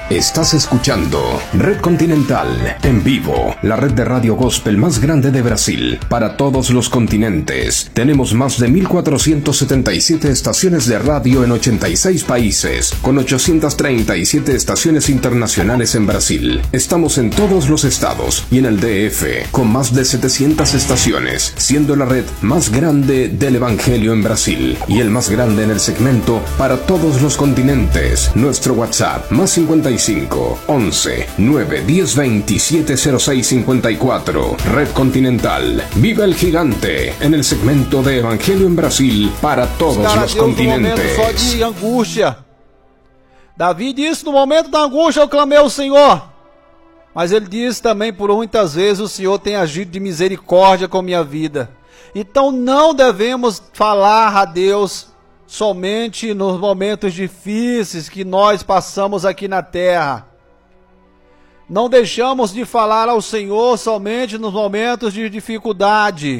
Estás escuchando Red Continental en vivo, la red de radio gospel más grande de Brasil, para todos los continentes. Tenemos más de 1477 estaciones de radio en 86 países, con 837 estaciones internacionales en Brasil. Estamos en todos los estados y en el DF, con más de 700 estaciones, siendo la red más grande del Evangelio en Brasil y el más grande en el segmento para todos los continentes. Nuestro WhatsApp, más 55 11 9 10 27 06 54. Red Continental. Viva el gigante en el segmento de Evangelio en Brasil para todos los continentes. Só de angústia. Davi disse: no momento da angústia eu clamei ao Senhor. Mas ele disse também: por muitas vezes o Senhor tem agido de misericórdia com minha vida. Então não devemos falar a Deus somente nos momentos difíceis que nós passamos aqui na terra. Não deixamos de falar ao Senhor somente nos momentos de dificuldade.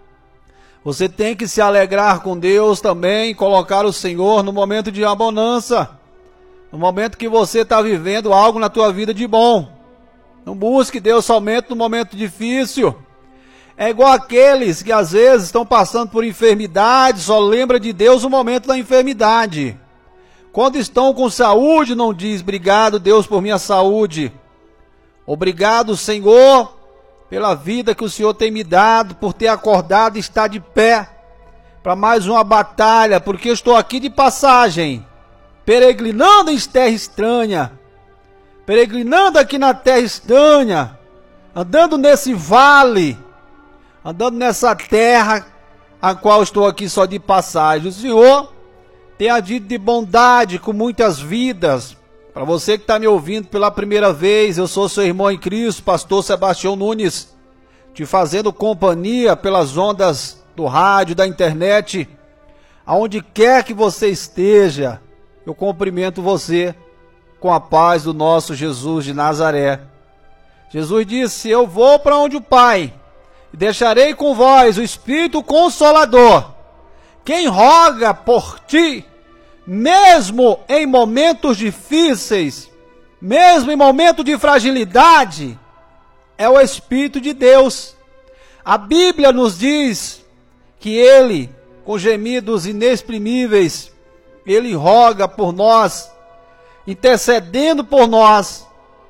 Você tem que se alegrar com Deus também, colocar o Senhor no momento de bonança, no momento que você está vivendo algo na tua vida de bom. Não busque Deus somente no momento difícil. É igual aqueles que às vezes estão passando por enfermidade, só lembra de Deus no momento da enfermidade. Quando estão com saúde, não diz: obrigado Deus por minha saúde. Obrigado Senhor pela vida que o Senhor tem me dado, por ter acordado e estar de pé para mais uma batalha, porque eu estou aqui de passagem, peregrinando em terra estranha, peregrinando aqui na terra estranha, andando nesse vale, andando nessa terra a qual estou aqui só de passagem. O Senhor tem agido de bondade com muitas vidas. Para você que está me ouvindo pela primeira vez, eu sou seu irmão em Cristo, pastor Sebastião Nunes, te fazendo companhia pelas ondas do rádio, da internet, aonde quer que você esteja. Eu cumprimento você com a paz do nosso Jesus de Nazaré. Jesus disse: eu vou para onde o Pai, e deixarei com vós o Espírito Consolador. Quem roga por ti, mesmo em momentos difíceis, mesmo em momentos de fragilidade, é o Espírito de Deus. A Bíblia nos diz que Ele, com gemidos inexprimíveis, Ele roga por nós, intercedendo por nós,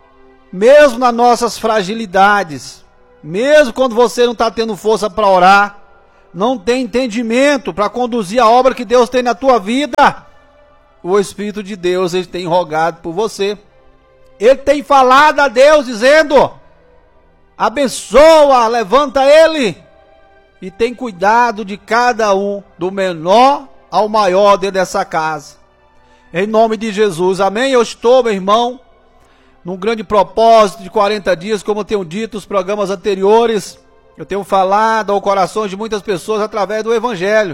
mesmo nas nossas fragilidades. Mesmo quando você não está tendo força para orar, não tem entendimento para conduzir a obra que Deus tem na tua vida, o Espírito de Deus, Ele tem rogado por você. Ele tem falado a Deus dizendo: abençoa, levanta ele, e tem cuidado de cada um, do menor ao maior dentro dessa casa. Em nome de Jesus, amém? Eu estou, meu irmão, num grande propósito de 40 dias, como eu tenho dito nos programas anteriores. Eu tenho falado ao coração de muitas pessoas através do Evangelho.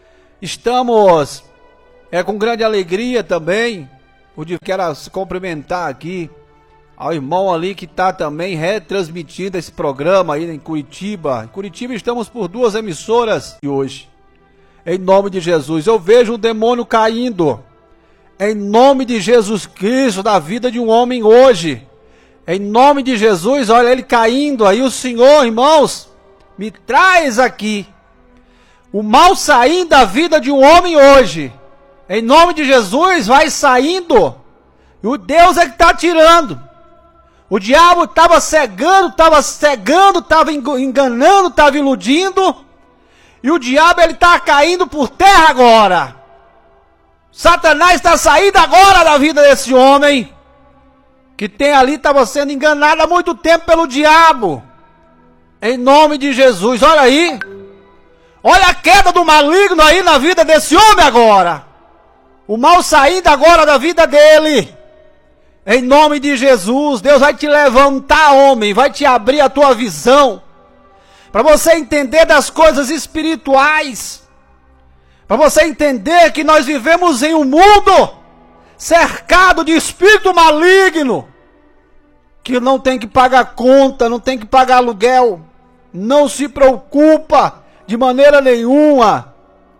Estamos com grande alegria também, quero se cumprimentar aqui ao irmão ali que está também retransmitindo esse programa aí em Curitiba. Em Curitiba estamos por 2 emissoras de hoje. Em nome de Jesus, eu vejo um demônio caindo. Em nome de Jesus Cristo, da vida de um homem hoje. Em nome de Jesus, olha ele caindo. Aí o Senhor, irmãos, me traz aqui o mal saindo da vida de um homem hoje. Em nome de Jesus, vai saindo. E o Deus é que está tirando. O diabo estava cegando, estava enganando, estava iludindo. E o diabo ele está caindo por terra agora. Satanás está saindo agora da vida desse homem, que tem ali, estava sendo enganado há muito tempo pelo diabo. Em nome de Jesus, olha aí. Olha a queda do maligno aí na vida desse homem agora. O mal saindo agora da vida dele. Em nome de Jesus, Deus vai te levantar, homem, vai te abrir a tua visão, para você entender das coisas espirituais, para você entender que nós vivemos em um mundo cercado de espírito maligno, que não tem que pagar conta, não tem que pagar aluguel, não se preocupa de maneira nenhuma.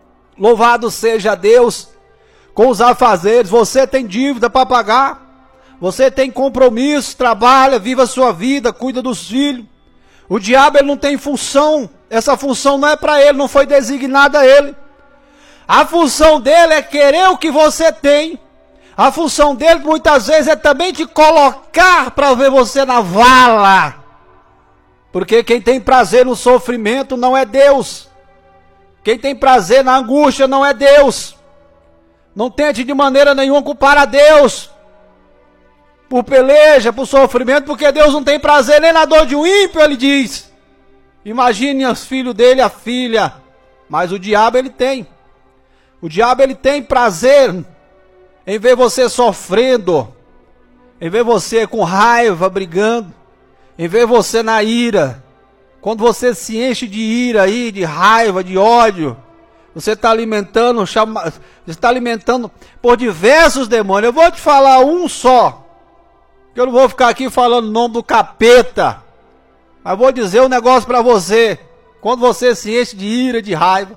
Louvado seja Deus com os afazeres. Você tem dívida para pagar, Você tem compromisso, trabalha, viva a sua vida, cuida dos filhos. O diabo, ele não tem função. Essa função não é para ele, não foi designada a ele. A função dele é querer o que você tem. A função dele, muitas vezes, é também te colocar para ver você na vala. Porque quem tem prazer no sofrimento não é Deus. Quem tem prazer na angústia não é Deus. Não tente de maneira nenhuma culpar a Deus por peleja, por sofrimento, porque Deus não tem prazer nem na dor de um ímpio, ele diz. Imagine os filhos dele, a filha. Mas o diabo, ele tem. O diabo, ele tem prazer em ver você sofrendo, em ver você com raiva, brigando, em ver você na ira. Quando você se enche de ira aí, de raiva, de ódio, você está alimentando, está alimentando por diversos demônios. Eu vou te falar um só, que eu não vou ficar aqui falando o nome do capeta, mas vou dizer um negócio para você. Quando você se enche de ira, de raiva,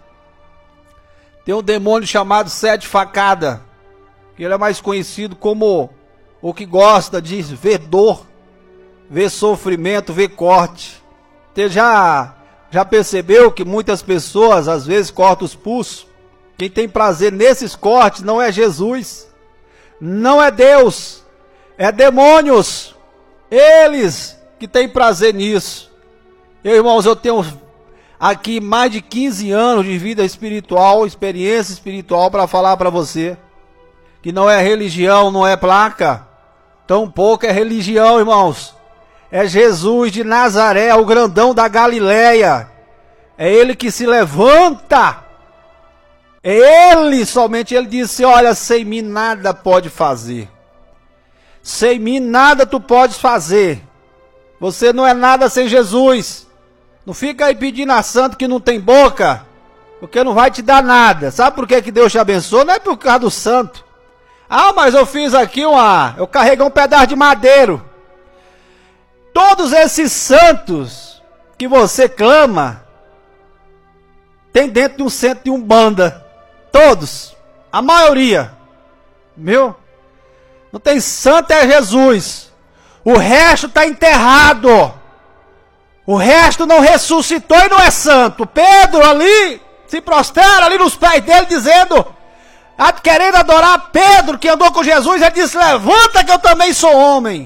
tem um demônio chamado Sete Facadas, que ele é mais conhecido como o que gosta de ver dor, ver sofrimento, ver corte. Você já percebeu que muitas pessoas às vezes cortam os pulsos? Quem tem prazer nesses cortes não é Jesus, não é Deus, é demônios. Eles que têm prazer nisso. Irmãos, eu tenho aqui mais de 15 anos de vida espiritual, experiência espiritual, para falar para você que não é religião, não é placa, tampouco é religião, irmãos. É Jesus de Nazaré, o grandão da Galileia. É ele que se levanta. É ele, somente ele disse: olha, sem mim nada pode fazer. Sem mim nada tu podes fazer. Você não é nada sem Jesus. Não fica aí pedindo a santo que não tem boca, porque não vai te dar nada. Sabe por que Deus te abençoa? Não é por causa do santo. Ah, mas eu fiz aqui eu carreguei um pedaço de madeiro. Todos esses santos que você clama, tem dentro de um centro de Umbanda. Todos. A maioria. Viu? Não tem santo, é Jesus. O resto está enterrado. O resto não ressuscitou e não é santo. Pedro ali, se prostera ali nos pés dele dizendo, querendo adorar Pedro, que andou com Jesus, ele disse: levanta que eu também sou homem.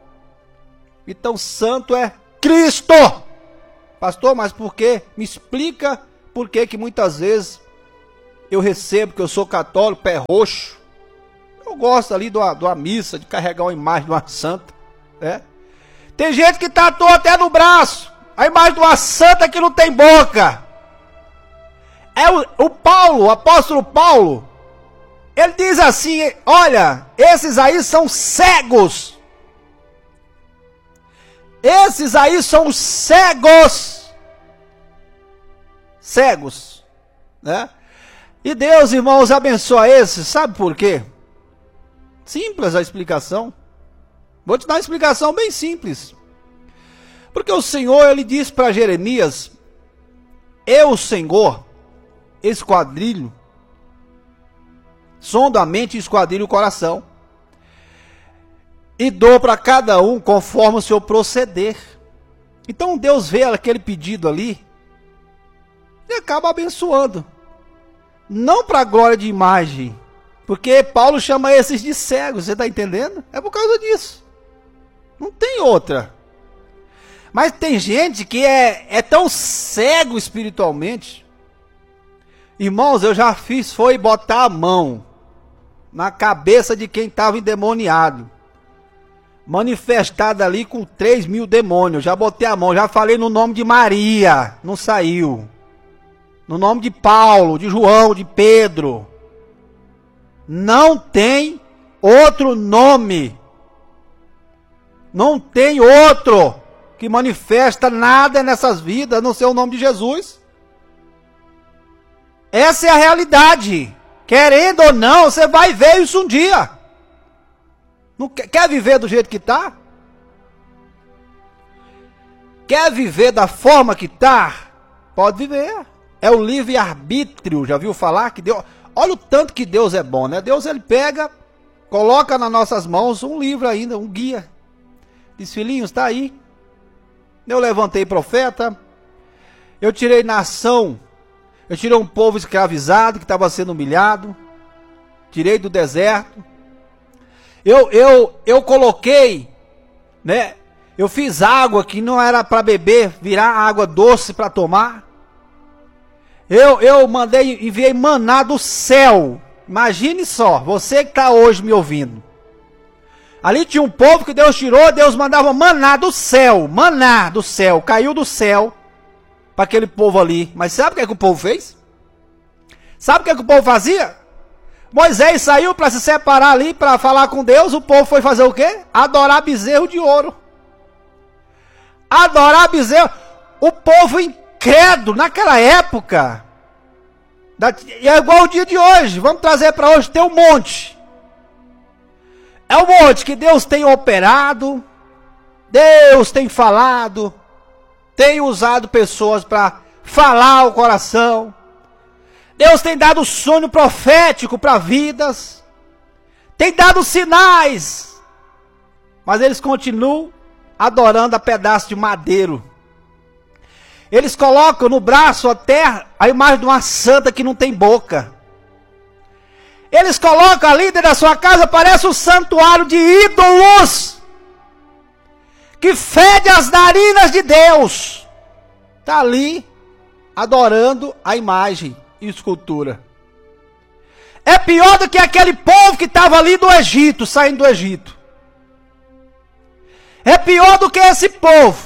Então santo é Cristo. Pastor, mas por quê? Me explica por que muitas vezes eu recebo, que eu sou católico, pé roxo. Eu gosto ali de uma missa, de carregar uma imagem de uma santa. Tem gente que tatuou até no braço a imagem de uma santa que não tem boca. O apóstolo Paulo, ele diz assim: olha, esses aí são cegos. Esses aí são cegos. Cegos. Né? E Deus, irmãos, abençoa esses. Sabe por quê? Simples a explicação. Vou te dar uma explicação bem simples. Porque o Senhor, ele disse para Jeremias: eu, Senhor, esquadrilho, sondo a mente e esquadrilho o coração, e dou para cada um conforme o seu proceder. Então Deus vê aquele pedido ali e acaba abençoando. Não para a glória de imagem, porque Paulo chama esses de cegos, você está entendendo? É por causa disso. Não tem outra. Mas tem gente que é tão cego espiritualmente. Irmãos, eu já foi botar a mão na cabeça de quem estava endemoniado, manifestado ali com 3.000 demônios. Já botei a mão, já falei no nome de Maria, não saiu. No nome de Paulo, de João, de Pedro. Não tem outro nome. Não tem outro que manifesta nada nessas vidas, a não ser o nome de Jesus. Essa é a realidade. Querendo ou não, você vai ver isso um dia. Não quer viver do jeito que está? Quer viver da forma que está? Pode viver. É o livre-arbítrio. Já viu falar que Deus... Olha o tanto que Deus é bom, né? Deus, ele pega coloca nas nossas mãos um livro ainda, um guia. Diz, filhinhos, está aí. Eu levantei profeta, eu tirei nação, eu tirei um povo escravizado que estava sendo humilhado, tirei do deserto. Eu coloquei, né? Eu fiz água que não era para beber, virar água doce para tomar. Eu enviei maná do céu. Imagine só, você que está hoje me ouvindo. Ali tinha um povo que Deus tirou, Deus mandava maná do céu, caiu do céu para aquele povo ali. Mas sabe o que o povo fez? Sabe o que o povo fazia? Moisés saiu para se separar ali, para falar com Deus, o povo foi fazer o quê? Adorar bezerro de ouro. Adorar bezerro. O povo incrédulo, naquela época, é igual o dia de hoje, vamos trazer para hoje, tem um monte. É um monte que Deus tem operado, Deus tem falado, tem usado pessoas para falar o coração. Deus tem dado sonho profético para vidas, tem dado sinais, mas eles continuam adorando a pedaço de madeiro. Eles colocam no braço até a imagem de uma santa que não tem boca. Eles colocam ali dentro da sua casa, parece um santuário de ídolos, que fede as narinas de Deus. Está ali adorando a imagem e escultura. É pior do que aquele povo que estava ali do Egito, saindo do Egito. É pior do que esse povo.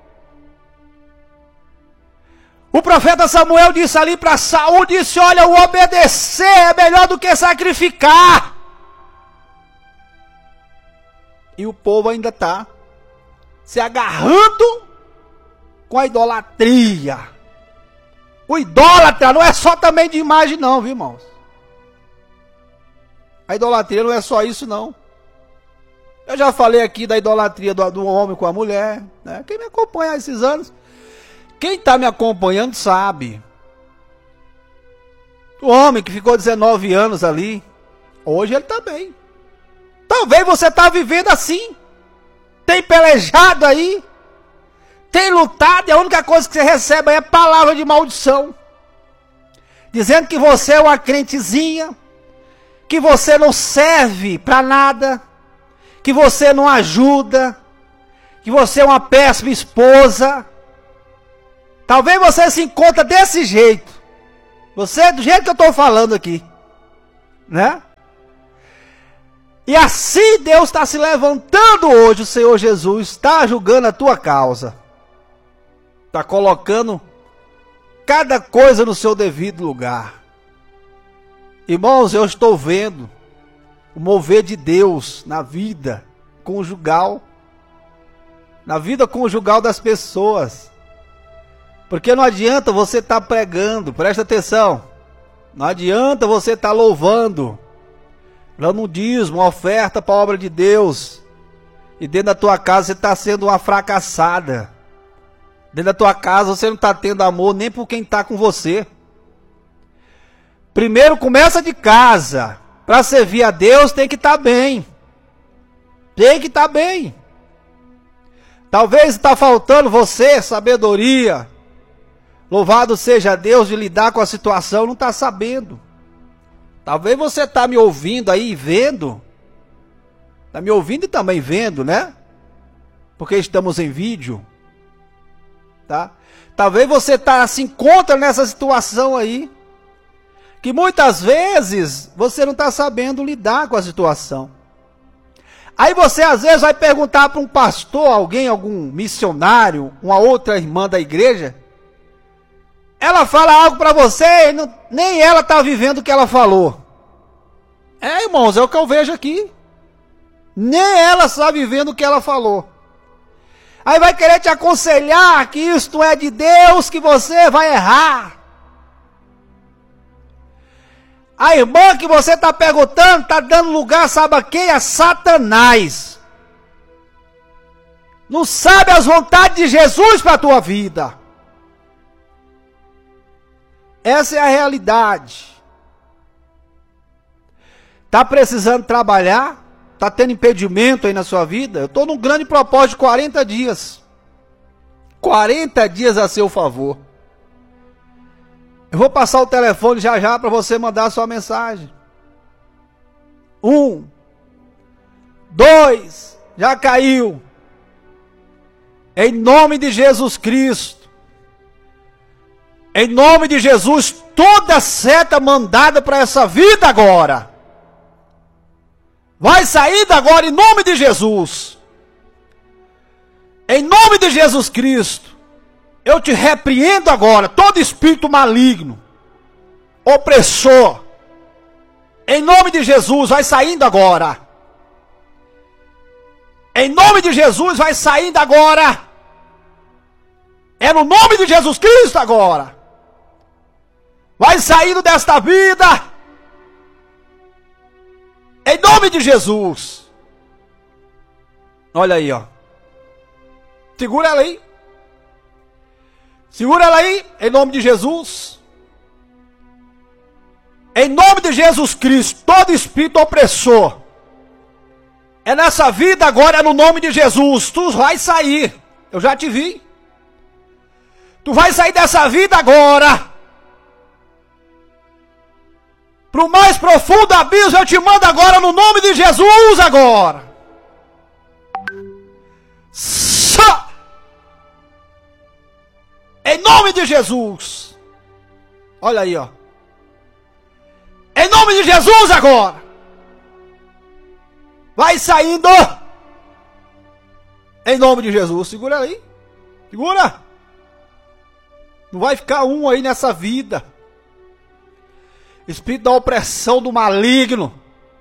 O profeta Samuel disse ali para Saul, disse, olha, o obedecer é melhor do que sacrificar. E o povo ainda está se agarrando com a idolatria. O idólatra não é só também de imagem não, viu, irmãos? A idolatria não é só isso não. Eu já falei aqui da idolatria do homem com a mulher, né? Quem me acompanha há esses anos, quem está me acompanhando sabe. O homem que ficou 19 anos ali, hoje ele está bem. Talvez você está vivendo assim. Tem pelejado aí. Tem lutado e a única coisa que você recebe aí é palavra de maldição. Dizendo que você é uma crentezinha. Que você não serve para nada. Que você não ajuda. Que você é uma péssima esposa. Talvez você se encontre desse jeito. Você, do jeito que eu estou falando aqui. Né? E assim Deus está se levantando hoje. O Senhor Jesus está julgando a tua causa. Está colocando cada coisa no seu devido lugar. Irmãos, eu estou vendo o mover de Deus na vida conjugal. Na vida conjugal das pessoas. Porque não adianta você estar pregando, presta atenção. Não adianta você estar louvando, dando um dízimo, uma oferta para a obra de Deus. E dentro da tua casa você está sendo uma fracassada. Dentro da tua casa você não está tendo amor nem por quem está com você. Primeiro começa de casa. Para servir a Deus tem que estar bem. Tem que estar bem. Talvez está faltando você sabedoria. Louvado seja Deus de lidar com a situação, não está sabendo. Talvez você está me ouvindo aí e vendo. Está me ouvindo e também vendo, né? Porque estamos em vídeo. Tá? Talvez você se encontra nessa situação aí. Que muitas vezes você não está sabendo lidar com a situação. Aí você às vezes vai perguntar para um pastor, alguém, algum missionário, uma outra irmã da igreja. Ela fala algo para você e nem ela está vivendo o que ela falou. É, irmãos, é o que eu vejo aqui. Nem ela está vivendo o que ela falou. Aí vai querer te aconselhar que isto é de Deus, que você vai errar. A irmã que você está perguntando está dando lugar, sabe a quem? A Satanás. Não sabe as vontades de Jesus para a tua vida. Essa é a realidade. Tá precisando trabalhar? Tá tendo impedimento aí na sua vida? Eu tô num grande propósito de 40 dias. 40 dias a seu favor. Eu vou passar o telefone já para você mandar a sua mensagem. 1, 2, já caiu. Em nome de Jesus Cristo. Em nome de Jesus, toda seta mandada para essa vida agora vai sair agora em nome de Jesus. Em nome de Jesus Cristo, eu te repreendo agora, todo espírito maligno, opressor. Em nome de Jesus, vai saindo agora. Em nome de Jesus, vai saindo agora. É no nome de Jesus Cristo agora. Vai saindo desta vida. Em nome de Jesus. Olha aí, ó. Segura ela aí. Segura ela aí, em nome de Jesus. Em nome de Jesus Cristo, todo espírito opressor. É nessa vida agora, é no nome de Jesus. Tu vai sair. Eu já te vi. Tu vai sair dessa vida agora. Para o mais profundo abismo eu te mando agora no nome de Jesus agora. Em nome de Jesus. Olha aí, ó. Em nome de Jesus agora. Vai saindo. Em nome de Jesus. Segura aí. Segura. Não vai ficar um aí nessa vida. Espírito da opressão do maligno.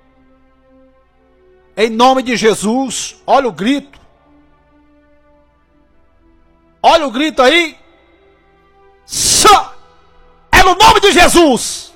Em nome de Jesus. Olha o grito. Olha o grito aí. É no nome de Jesus.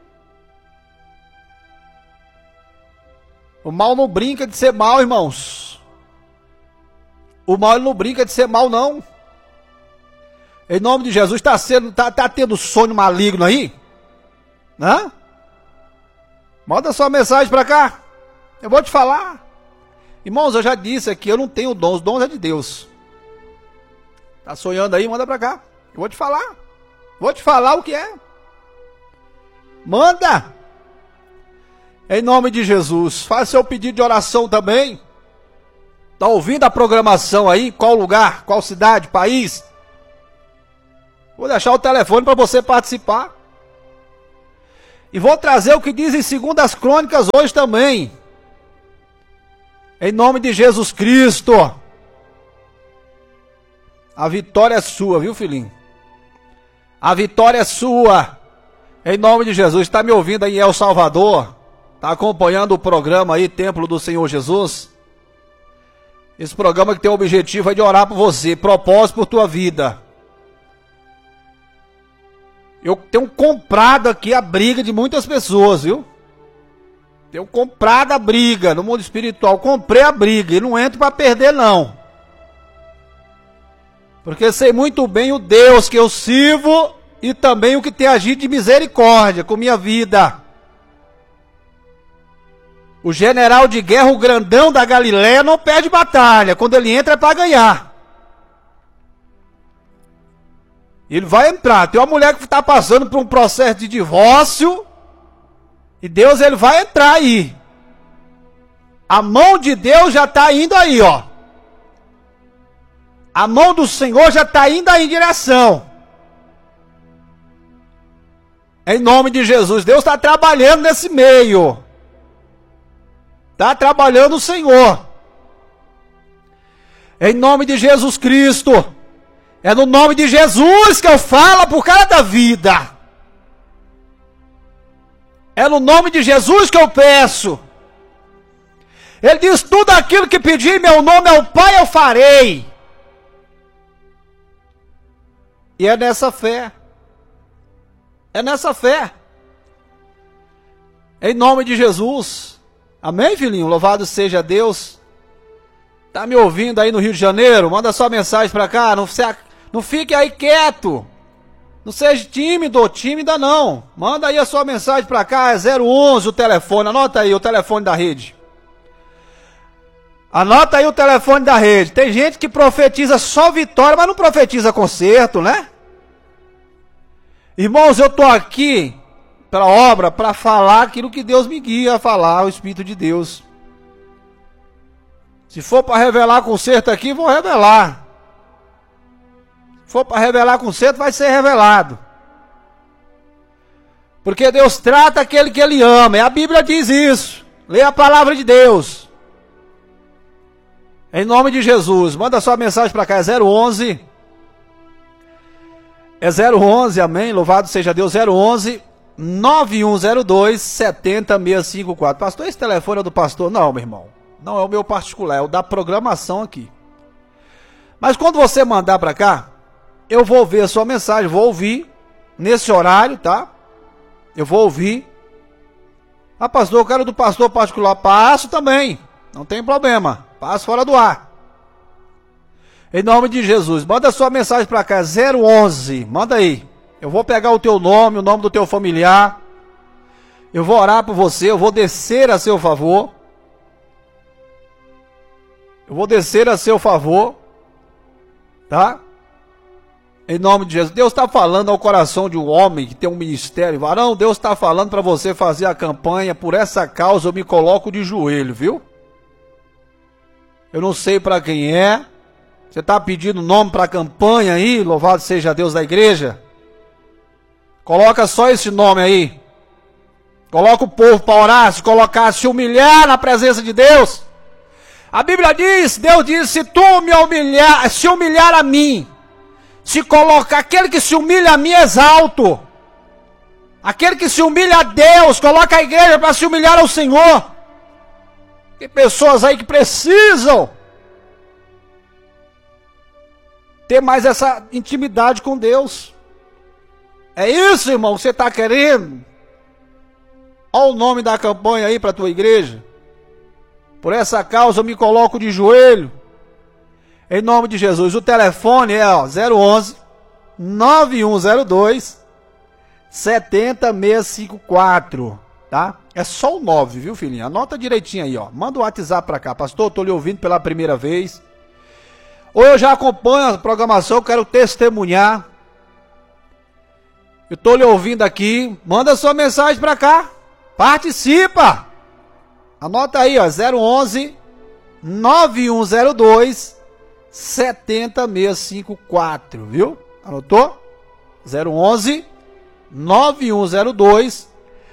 O mal não brinca de ser mal, irmãos. O mal não brinca de ser mal, não. Em nome de Jesus, tá tendo sonho maligno aí? Hã? Manda sua mensagem para cá. Eu vou te falar. Irmãos, eu já disse aqui, eu não tenho dons. Os dons é de Deus. Tá sonhando aí? Manda para cá. Eu vou te falar. Vou te falar o que é. Manda. Em nome de Jesus. Faça seu pedido de oração também. Tá ouvindo a programação aí? Qual lugar? Qual cidade? País? Vou deixar o telefone para você participar. E vou trazer o que diz em 2 Crônicas hoje também. Em nome de Jesus Cristo. A vitória é sua, viu, filhinho? A vitória é sua. Em nome de Jesus. Está me ouvindo aí em El Salvador? Está acompanhando o programa aí, Templo do Senhor Jesus? Esse programa que tem o objetivo é de orar por você. Propósito por tua vida. Eu tenho comprado aqui a briga de muitas pessoas, viu? Tenho comprado a briga no mundo espiritual. Comprei a briga e não entro para perder, não. Porque sei muito bem o Deus que eu sirvo e também o que tem agido de misericórdia com minha vida. O general de guerra, o grandão da Galileia, não perde batalha. Quando ele entra é para ganhar. Ele vai entrar. Tem uma mulher que está passando por um processo de divórcio. E Deus, ele vai entrar aí. A mão de Deus já está indo aí, ó. A mão do Senhor já está indo aí em direção. Em nome de Jesus. Deus está trabalhando nesse meio. Está trabalhando o Senhor. Em nome de Jesus Cristo. É no nome de Jesus que eu falo por cada vida. É no nome de Jesus que eu peço. Ele diz, tudo aquilo que pedir em meu nome ao Pai eu farei. E é nessa fé. É nessa fé. Em nome de Jesus. Amém, filhinho? Louvado seja Deus. Tá me ouvindo aí no Rio de Janeiro? Manda sua mensagem para cá. Não fique aí quieto. Não seja tímido ou tímida não. Manda aí a sua mensagem para cá, é 011 o telefone. Anota aí o telefone da rede. Anota aí o telefone da rede. Tem gente que profetiza só vitória, mas não profetiza conserto, né? Irmãos, eu tô aqui para obra, para falar aquilo que Deus me guia a falar, o Espírito de Deus. Se for para revelar conserto aqui, vou revelar. Se for para revelar conserto, vai ser revelado. Porque Deus trata aquele que Ele ama. E a Bíblia diz isso. Lê a palavra de Deus. Em nome de Jesus. Manda sua mensagem para cá. É 011. É 011, amém. Louvado seja Deus. 011 9102 70654. Pastor, esse telefone é do pastor? Não, meu irmão. Não é o meu particular. É o da programação aqui. Mas quando você mandar para cá, eu vou ver a sua mensagem, vou ouvir nesse horário, tá? Eu vou ouvir. Ah, pastor, eu quero do pastor particular. Passo também, não tem problema. Passo fora do ar. Em nome de Jesus, manda sua mensagem para cá, 011, manda aí. Eu vou pegar o teu nome, o nome do teu familiar. Eu vou orar por você, eu vou descer a seu favor. Eu vou descer a seu favor, tá? Em nome de Jesus. Deus está falando ao coração de um homem que tem um ministério. Varão, Deus está falando para você fazer a campanha. Por essa causa eu me coloco de joelho, viu? Eu não sei para quem é. Você está pedindo nome para a campanha aí? Louvado seja Deus da igreja. Coloca só esse nome aí. Coloca o povo para orar. Se colocar, se humilhar na presença de Deus. A Bíblia diz, Deus diz, se tu me humilhar, se humilhar a mim, se colocar, aquele que se humilha a mim exalto. Aquele que se humilha a Deus, coloca a igreja para se humilhar ao Senhor. Tem pessoas aí que precisam ter mais essa intimidade com Deus. É isso, irmão, que você está querendo? Olha o nome da campanha aí para a tua igreja. Por essa causa eu me coloco de joelho. Em nome de Jesus. O telefone é 011 9102 70654, tá? É só o 9, viu, filhinho? Anota direitinho aí, ó. Manda o WhatsApp pra cá. Pastor, eu tô lhe ouvindo pela primeira vez. Ou eu já acompanho a programação, eu quero testemunhar. Eu tô lhe ouvindo aqui. Manda sua mensagem pra cá. Participa. Anota aí, ó. 011 9102 70654, viu? Anotou? 011 9102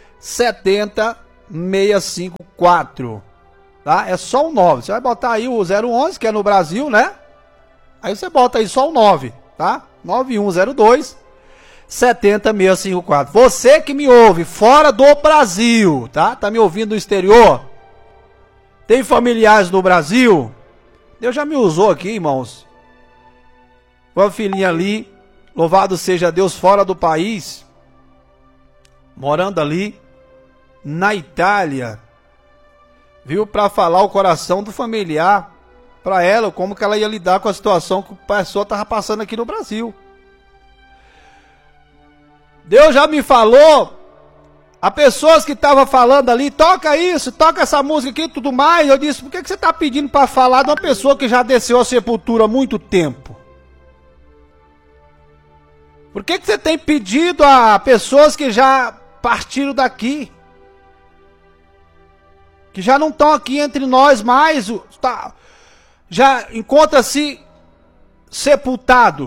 70654, tá? É só o 9. Você vai botar aí o 011, que é no Brasil, né? Aí você bota aí só o 9, tá? 9102 70654. Você que me ouve fora do Brasil, tá? Tá me ouvindo no exterior? Tem familiares no Brasil? Deus já me usou aqui, irmãos. Uma filhinha ali, louvado seja Deus, fora do país, morando ali na Itália, viu? Para falar o coração do familiar para ela, como que ela ia lidar com a situação que a pessoa estava passando aqui no Brasil. Deus já me falou a pessoas que estavam falando ali, toca isso, toca essa música aqui e tudo mais. Eu disse, por que você está pedindo para falar de uma pessoa que já desceu à sepultura há muito tempo? Por que você tem pedido a pessoas que já partiram daqui? Que já não estão aqui entre nós mais, já encontra-se sepultado,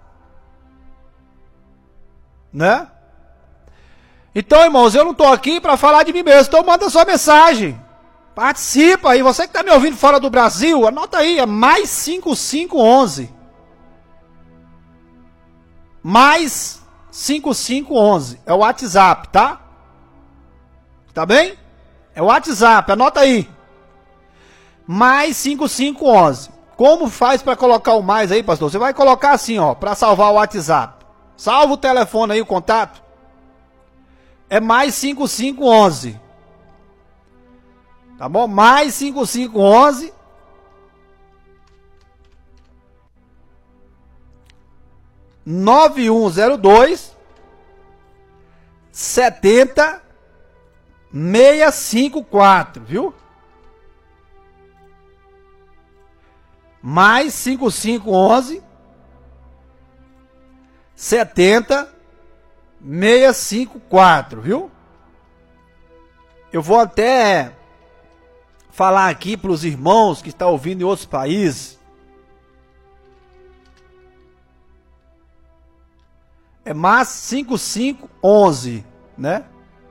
né? Então, irmãos, eu não estou aqui para falar de mim mesmo, então manda sua mensagem, participa aí. Você que está me ouvindo fora do Brasil, anota aí, é mais 5511, mais 5511, é o WhatsApp, tá? Tá bem? É o WhatsApp, anota aí, mais 5511. Como faz para colocar o mais aí, pastor? Você vai colocar assim, ó, para salvar o WhatsApp. Salva o telefone aí, o contato. É mais 5511. Tá bom? Mais 5511 9102 70 654, viu? Mais 5511 70 654, viu? Eu vou até falar aqui para os irmãos que estão ouvindo em outros países. É mais 5511, né?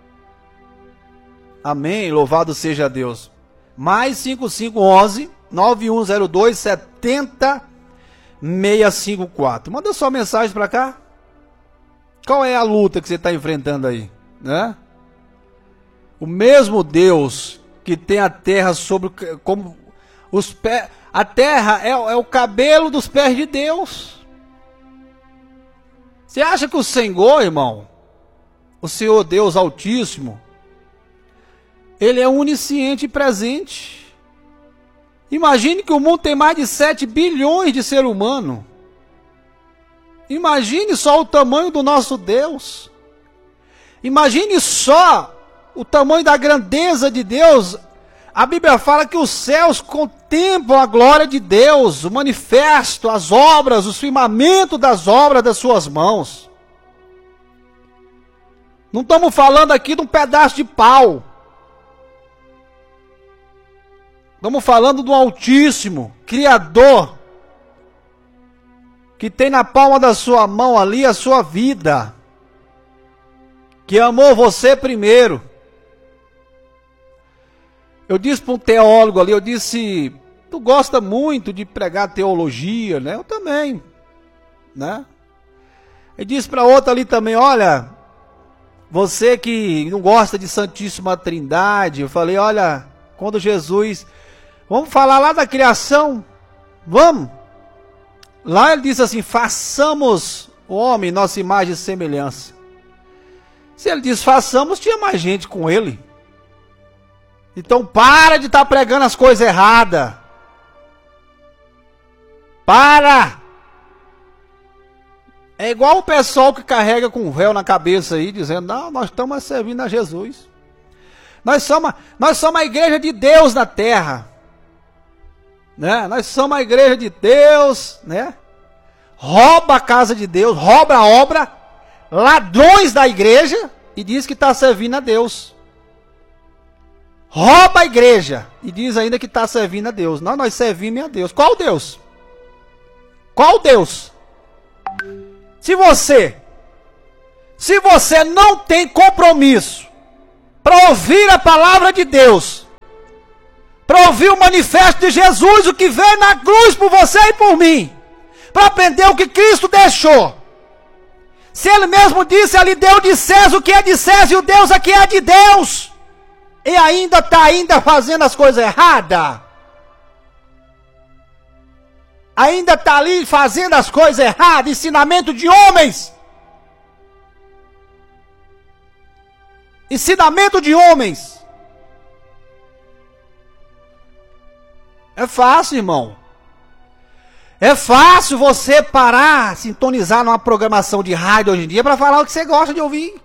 Amém, louvado seja Deus. Mais 5511 9102 70654. Manda sua mensagem para cá. Qual é a luta que você está enfrentando aí, né? O mesmo Deus que tem a terra sobre como os pés, a terra é o cabelo dos pés de Deus. Você acha que o Senhor, irmão, o Senhor Deus Altíssimo, Ele é onisciente e presente? Imagine que o mundo tem mais de 7 bilhões de seres humanos. Imagine só o tamanho do nosso Deus. Imagine só o tamanho da grandeza de Deus. A Bíblia fala que os céus contemplam a glória de Deus, o manifesto, as obras, o firmamento das obras das suas mãos. Não estamos falando aqui de um pedaço de pau. Estamos falando do Altíssimo, Criador, que tem na palma da sua mão ali a sua vida, que amou você primeiro. Eu disse para um teólogo ali, eu disse, tu gosta muito de pregar teologia, né? Eu também, né? Eu disse para outra ali também, olha, você que não gosta de Santíssima Trindade, eu falei, olha, quando Jesus, vamos falar lá da criação, vamos. Lá ele diz assim, façamos o homem nossa imagem e semelhança. Se ele diz façamos, tinha mais gente com ele. Então para de estar pregando as coisas erradas. Para! É igual o pessoal que carrega com um véu na cabeça aí, dizendo, não, nós estamos servindo a Jesus. Nós somos a igreja de Deus na terra. Né? Nós somos a igreja de Deus, né? Rouba a casa de Deus, rouba a obra, ladrões da igreja e diz que está servindo a Deus. Rouba a igreja e diz ainda que está servindo a Deus. Não, nós servimos a Deus. Qual Deus? Qual Deus? Se você não tem compromisso para ouvir a palavra de Deus, para ouvir o manifesto de Jesus, o que veio na cruz por você e por mim, para aprender o que Cristo deixou. Se Ele mesmo disse, Ele deu de César o que é de César e o Deus aqui é de Deus, e ainda está fazendo as coisas erradas, ainda está ali fazendo as coisas erradas, ensinamento de homens, ensinamento de homens. É fácil, irmão. É fácil você parar, sintonizar numa programação de rádio hoje em dia para falar o que você gosta de ouvir.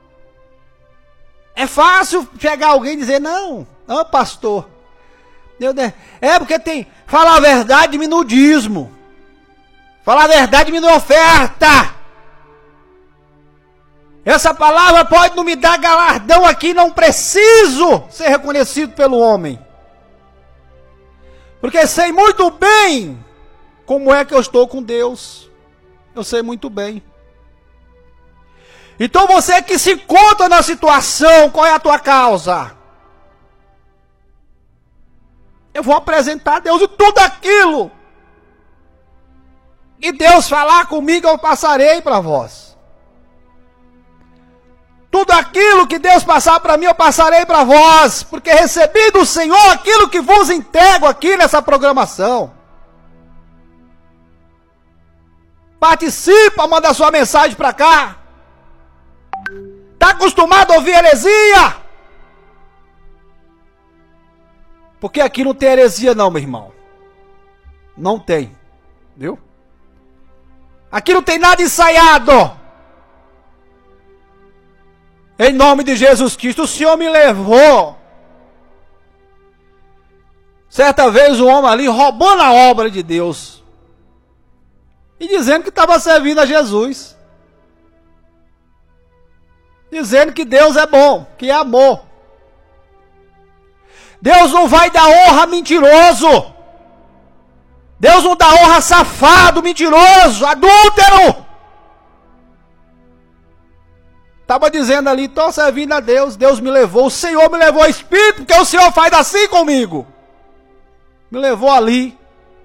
É fácil chegar alguém e dizer, não, pastor. É porque tem, falar a verdade diminui o dízimo. Falar a verdade diminui a oferta. Essa palavra pode não me dar galardão aqui, não preciso ser reconhecido pelo homem. Porque sei muito bem como é que eu estou com Deus. Eu sei muito bem. Então você que se encontra na situação, qual é a tua causa? Eu vou apresentar a Deus e tudo aquilo. E Deus falar comigo, eu passarei para vós. Tudo aquilo que Deus passar para mim, eu passarei para vós. Porque recebi do Senhor aquilo que vos entrego aqui nessa programação. Participa, manda sua mensagem para cá. Está acostumado a ouvir heresia? Porque aqui não tem heresia não, meu irmão. Não tem. Viu? Aqui não tem nada ensaiado. Em nome de Jesus Cristo, o Senhor me levou. Certa vez um homem ali roubando a obra de Deus. E dizendo que estava servindo a Jesus. Dizendo que Deus é bom, que é amor. Deus não vai dar honra a mentiroso. Deus não dá honra a safado, mentiroso, adúltero. Estava dizendo ali, estou servindo a Deus, Deus me levou, o Senhor me levou ao Espírito, porque o Senhor faz assim comigo. Me levou ali.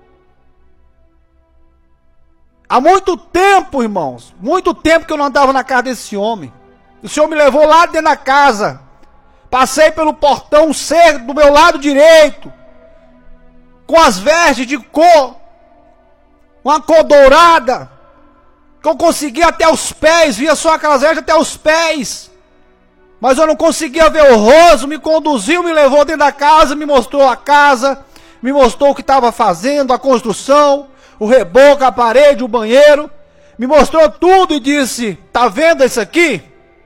Há muito tempo, irmãos, muito tempo que eu não andava na casa desse homem. O Senhor me levou lá dentro da casa. Passei pelo portão cerco do meu lado direito, com as vestes de cor, uma cor dourada, que eu conseguia até os pés, via só aquelas vestes até os pés, mas eu não conseguia ver o rosto. Me conduziu, me levou dentro da casa, me mostrou a casa, me mostrou o que estava fazendo, a construção, o reboco, a parede, o banheiro, me mostrou tudo e disse: tá vendo isso aqui?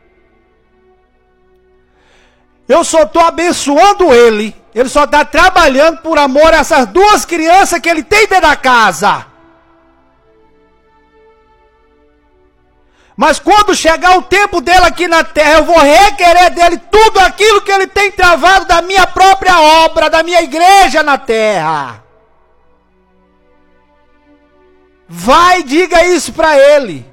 Eu só estou abençoando ele só está trabalhando por amor a essas duas crianças que ele tem dentro da casa. Mas quando chegar o tempo dele aqui na terra, eu vou requerer dele tudo aquilo que ele tem travado da minha própria obra, da minha igreja na terra. Vai, diga isso para ele.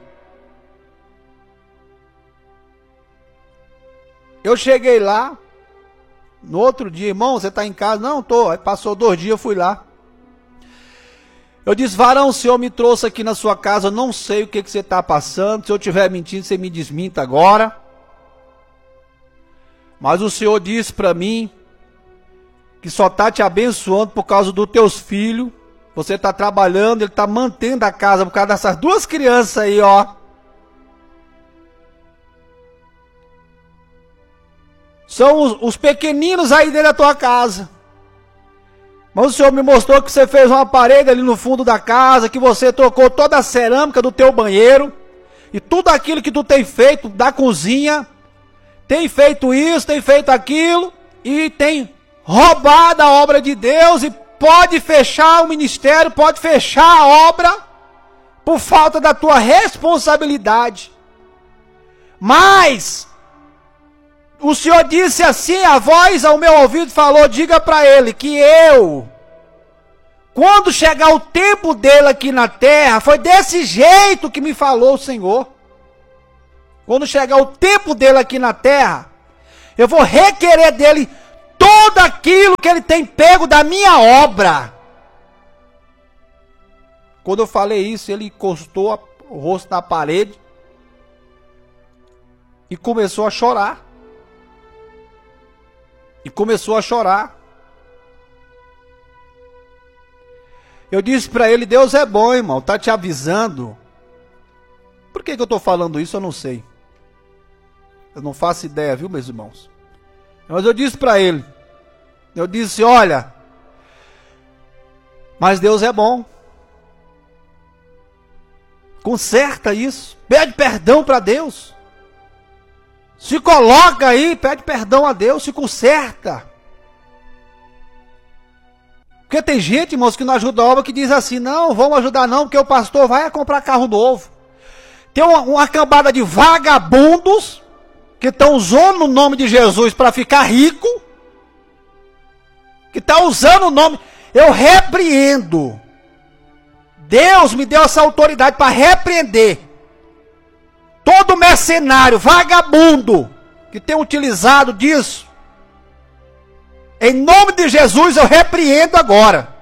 Eu cheguei lá, no outro dia: irmão, você está em casa? Não, estou. Aí passou 2 dias, eu fui lá. Eu disse: varão, o Senhor me trouxe aqui na sua casa, eu não sei o que você está passando. Se eu estiver mentindo, você me desminta agora. Mas o Senhor disse para mim que só está te abençoando por causa dos teus filhos. Você está trabalhando, Ele está mantendo a casa por causa dessas 2 crianças aí, ó. São os pequeninos aí dentro da tua casa. Mas o Senhor me mostrou que você fez uma parede ali no fundo da casa, que você trocou toda a cerâmica do teu banheiro, e tudo aquilo que tu tem feito da cozinha, tem feito isso, tem feito aquilo, e tem roubado a obra de Deus, e pode fechar o ministério, pode fechar a obra, por falta da tua responsabilidade. Mas o Senhor disse assim, a voz ao meu ouvido falou: diga para ele que eu, quando chegar o tempo dele aqui na terra, foi desse jeito que me falou o Senhor. Quando chegar o tempo dele aqui na terra, eu vou requerer dele tudo aquilo que ele tem pego da minha obra. Quando eu falei isso, ele encostou o rosto na parede e começou a chorar. E começou a chorar. Eu disse para ele: Deus é bom, irmão, está te avisando. Por que eu estou falando isso? Eu não sei. Eu não faço ideia, viu, meus irmãos? Mas eu disse para ele, eu disse: olha, mas Deus é bom. Conserta isso, pede perdão para Deus. Se coloca aí, pede perdão a Deus, se conserta. Porque tem gente, irmãos, que não ajuda a obra, que diz assim: não, vamos ajudar não, porque o pastor vai comprar carro novo. Tem uma cambada de vagabundos que estão usando o nome de Jesus para ficar rico, que está usando o nome. Eu repreendo. Deus me deu essa autoridade para repreender todo mercenário, vagabundo, que tem utilizado disso. Em nome de Jesus eu repreendo agora.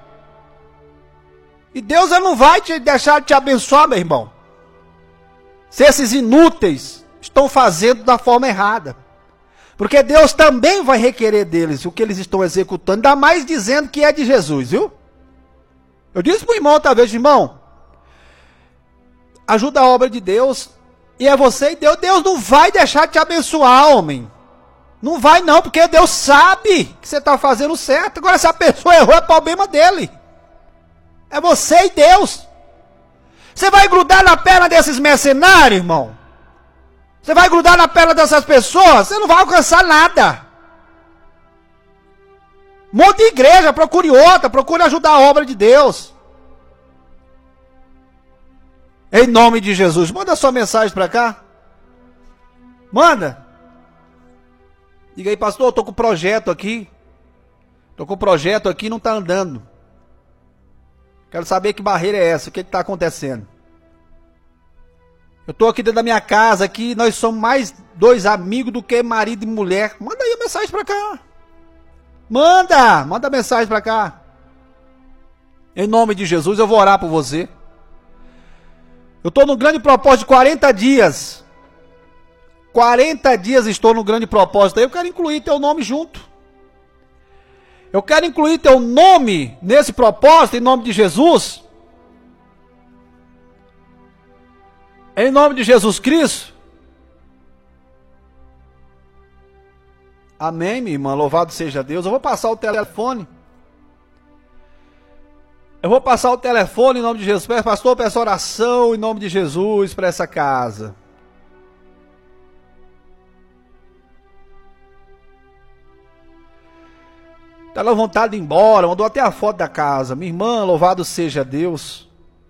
E Deus não vai te deixar de te abençoar, meu irmão, se esses inúteis estão fazendo da forma errada. Porque Deus também vai requerer deles o que eles estão executando, ainda mais dizendo que é de Jesus, viu? Eu disse para o irmão outra vez: irmão, ajuda a obra de Deus, e é você e Deus. Deus não vai deixar de te abençoar, homem. Não vai não, porque Deus sabe que você está fazendo certo. Agora, se a pessoa errou, é problema dele. É você e Deus. Você vai grudar na perna desses mercenários, irmão? Você vai grudar na perna dessas pessoas, você não vai alcançar nada. Monte de igreja, procure outra, procure ajudar a obra de Deus. Em nome de Jesus, manda sua mensagem para cá. Manda. Diga aí, pastor, eu tô com projeto aqui. Tô com projeto aqui e não tá andando. Quero saber que barreira é essa, o que tá acontecendo. Eu tô aqui dentro da minha casa, aqui, nós somos mais 2 amigos do que marido e mulher. Manda aí a mensagem pra cá. Manda mensagem pra cá. Em nome de Jesus, eu vou orar por você. Eu tô no grande propósito de 40 dias. 40 dias estou no grande propósito. Eu quero incluir teu nome junto. Eu quero incluir teu nome nesse propósito, em nome de Jesus. Em nome de Jesus Cristo. Amém, minha irmã. Louvado seja Deus. Eu vou passar o telefone. Eu vou passar o telefone em nome de Jesus. Pastor, peço oração em nome de Jesus para essa casa. Tá na vontade de ir embora. Mandou até a foto da casa. Minha irmã, louvado seja Deus.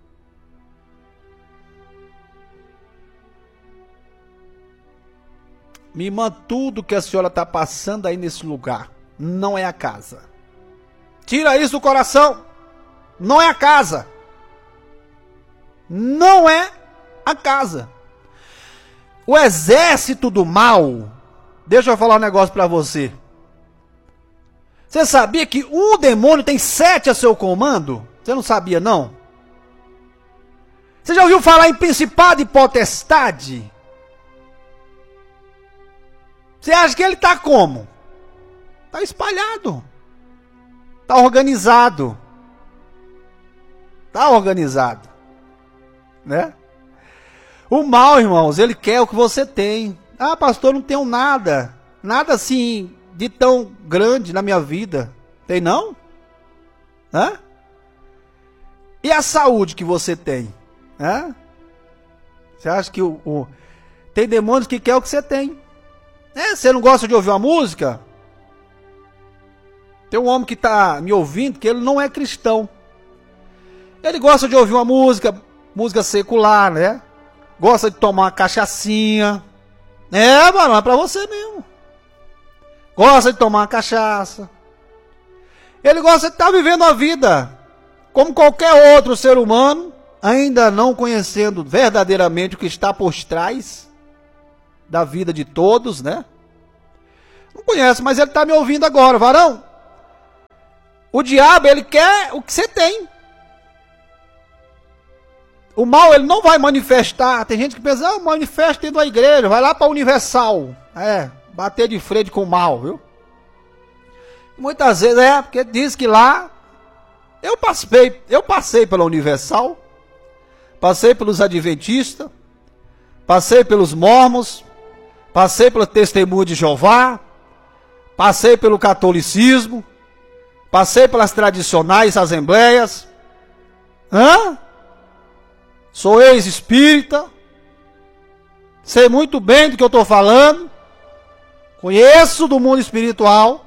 Minha irmã, tudo que a senhora está passando aí nesse lugar não é a casa. Tira isso do coração. Não é a casa. Não é a casa. O exército do mal. Deixa eu falar um negócio para você. Você sabia que um demônio tem 7 a seu comando? Você não sabia, não? Você já ouviu falar em principado e potestade? Você acha que ele está como? Está espalhado. Está organizado. Está organizado. Né? O mal, irmãos, ele quer o que você tem. Ah, pastor, não tenho nada. Nada assim de tão grande na minha vida. Tem não? Hã? E a saúde que você tem? Hã? Você acha que tem demônios que quer o que você tem? Você não gosta de ouvir uma música? Tem um homem que está me ouvindo que ele não é cristão. Ele gosta de ouvir uma música secular, né? Gosta de tomar uma cachaçinha. Mano, é pra você mesmo. Gosta de tomar uma cachaça. Ele gosta de estar vivendo a vida como qualquer outro ser humano, ainda não conhecendo verdadeiramente o que está por trás da vida de todos, né? Não conhece, mas ele está me ouvindo agora, varão. O diabo, ele quer o que você tem. O mal, ele não vai manifestar. Tem gente que pensa, manifesta dentro da igreja, vai lá para a Universal. Bater de frente com o mal, viu? E muitas vezes porque diz que lá, eu passei pela Universal, passei pelos Adventistas, passei pelos Mormons, passei pelo Testemunho de Jeová, passei pelo catolicismo, passei pelas tradicionais assembleias. Sou ex-espírita, sei muito bem do que eu estou falando, conheço do mundo espiritual,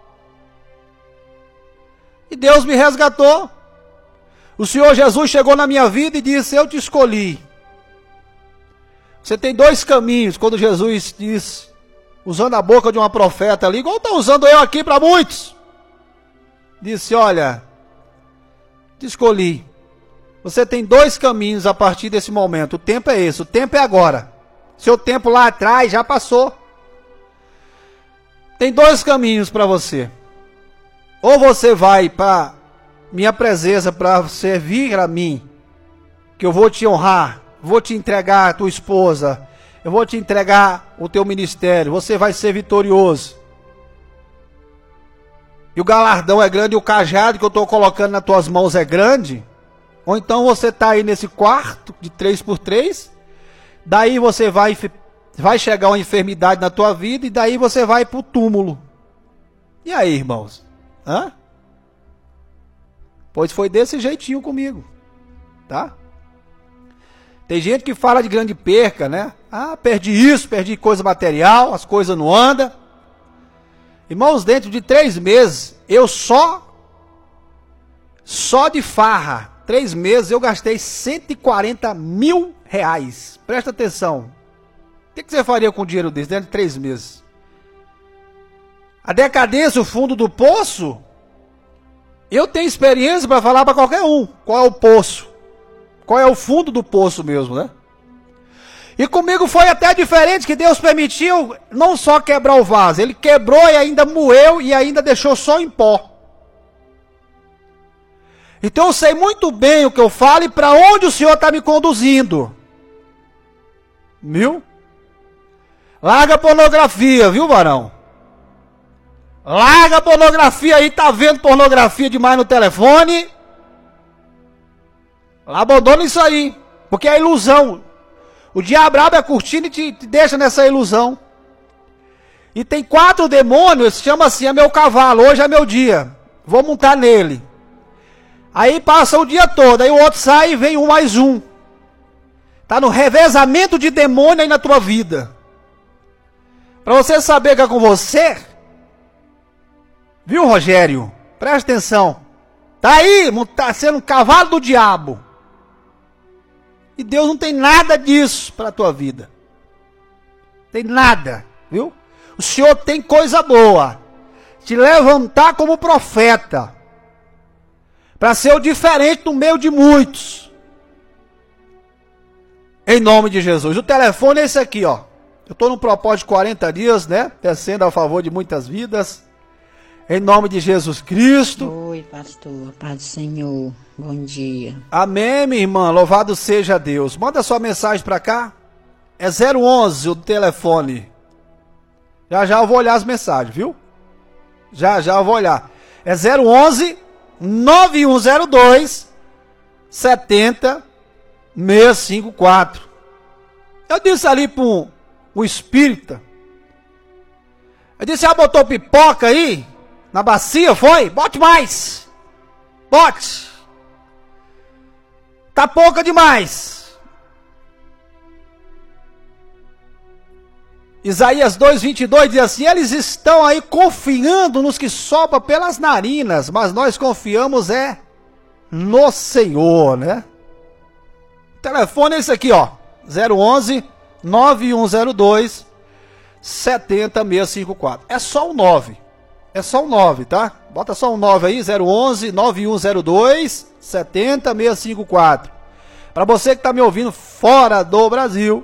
e Deus me resgatou. O Senhor Jesus chegou na minha vida e disse, eu te escolhi. Você tem 2 caminhos, quando Jesus diz, usando a boca de uma profeta ali, igual está usando eu aqui para muitos. Disse, olha, te escolhi. Você tem 2 caminhos a partir desse momento. O tempo é esse, o tempo é agora. Seu tempo lá atrás já passou. Tem 2 caminhos para você. Ou você vai para minha presença para servir a mim, que eu vou te honrar, vou te entregar a tua esposa, eu vou te entregar o teu ministério, você vai ser vitorioso. E o galardão é grande, e o cajado que eu estou colocando nas tuas mãos é grande. Ou então você está aí nesse quarto de 3x3, daí você vai chegar uma enfermidade na tua vida, e daí você vai para o túmulo. E aí, irmãos? Pois foi desse jeitinho comigo, tá? Tem gente que fala de grande perca, né? Ah, perdi isso, perdi coisa material, as coisas não andam. Irmãos, dentro de 3 meses, eu só de farra, 3 meses eu gastei 140 mil reais. Presta atenção. O que você faria com o dinheiro desse dentro de 3 meses? A decadência, o fundo do poço, eu tenho experiência para falar para qualquer um. Qual é o poço? Qual é o fundo do poço mesmo, né? E comigo foi até diferente, que Deus permitiu não só quebrar o vaso, Ele quebrou e ainda moeu e ainda deixou só em pó. Então eu sei muito bem o que eu falo e para onde o Senhor está me conduzindo. Viu? Larga a pornografia, viu, varão? Larga a pornografia aí, tá vendo pornografia demais no telefone? Abandona isso aí, porque é ilusão. O diabo abre a cortina e te deixa nessa ilusão. E tem 4 demônios, chama assim, é meu cavalo, hoje é meu dia, vou montar nele. Aí passa o dia todo, aí o outro sai e vem um mais um. Tá no revezamento de demônio aí na tua vida. Para você saber que é com você, viu, Rogério? Presta atenção. Tá aí, tá sendo um cavalo do diabo. E Deus não tem nada disso para a tua vida. Tem nada, viu? O Senhor tem coisa boa. Te levantar como profeta. Para ser o diferente no meio de muitos. Em nome de Jesus. O telefone é esse aqui, ó. Eu estou no propósito de 40 dias, né? Descendo a favor de muitas vidas. Em nome de Jesus Cristo. Oi, pastor. Paz do Senhor. Bom dia. Amém, minha irmã. Louvado seja Deus. Manda sua mensagem para cá. É 011 o telefone. Já já eu vou olhar as mensagens, viu? Já já eu vou olhar. É 011 9102 70 654. Eu disse ali para o espírita. Eu disse, botou pipoca aí na bacia, foi? Bote mais. Bote. Tá pouca demais. Isaías 2:22 diz assim, eles estão aí confiando nos que sopram pelas narinas, mas nós confiamos no Senhor, né? O telefone é esse aqui, ó. 011 9102 70654. É só o 9. É só o 9, tá? Bota só um 9 aí, 011 9102 70654. Para você que tá me ouvindo fora do Brasil.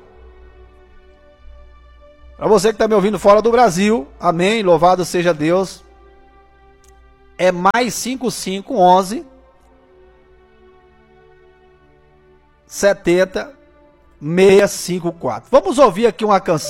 Para você que tá me ouvindo fora do Brasil, amém, louvado seja Deus. É mais 5511 70 654. Vamos ouvir aqui uma canção.